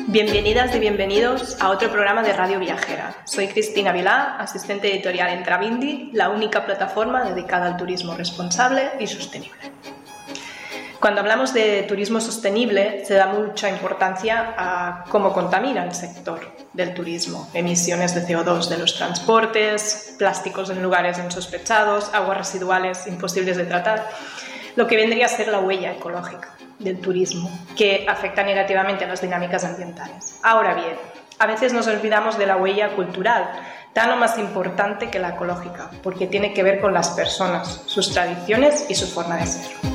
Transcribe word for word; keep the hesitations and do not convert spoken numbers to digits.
Bienvenidas y bienvenidos a otro programa de Radio Viajera. Soy Cristina Vilá, asistente editorial en Travindi, la única plataforma dedicada al turismo responsable y sostenible. Cuando hablamos de turismo sostenible, se da mucha importancia a cómo contamina el sector del turismo. Emisiones de C O dos de los transportes, plásticos en lugares insospechados, aguas residuales imposibles de tratar, lo que vendría a ser la huella ecológica del turismo, que afecta negativamente a las dinámicas ambientales. Ahora bien, a veces nos olvidamos de la huella cultural, tan o más importante que la ecológica, porque tiene que ver con las personas, sus tradiciones y su forma de ser.